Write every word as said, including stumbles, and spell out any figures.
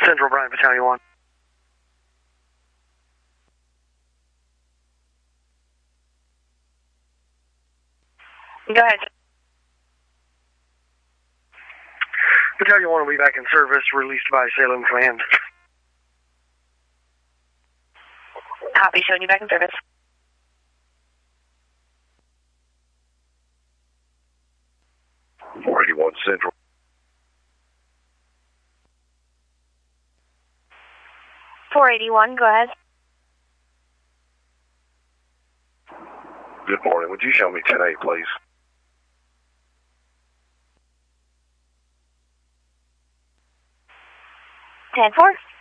Central Bryant Battalion one. Go ahead. Battalion one will be back in service, released by Salem Command. Copy, showing you back in service. four eighty-one Central. four eighty-one, go ahead. Good morning. Would you show me ten eight, please? ten four.